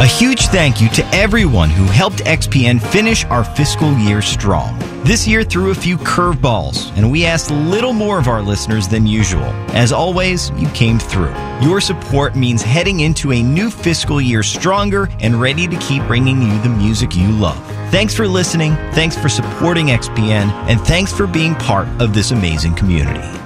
A huge thank you to everyone who helped XPN finish our fiscal year strong. This year threw a few curveballs, and we asked a little more of our listeners than usual. As always, you came through. Your support means heading into a new fiscal year stronger and ready to keep bringing you the music you love. Thanks for listening, thanks for supporting XPN, and thanks for being part of this amazing community.